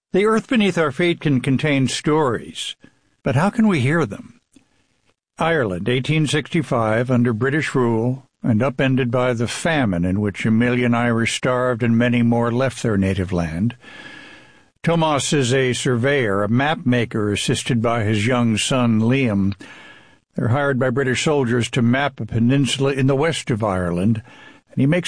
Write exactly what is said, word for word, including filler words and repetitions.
The earth beneath our feet can contain stories, but how can we hear them? Ireland, eighteen sixty-five, under British rule, and upended by the famine in which a million Irish starved and many more left their native land. Tomas is a surveyor, a map maker assisted by his young son Liam. They're hired by British soldiers to map a peninsula in the west of Ireland, and he makes